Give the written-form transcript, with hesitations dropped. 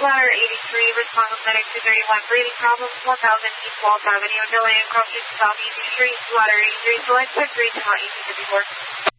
Ladder 83, respond with medic 231, breathing problems, 1000 East Walls Avenue, delay across South Easy Street, Ladder 83, select 63 to Easy 54.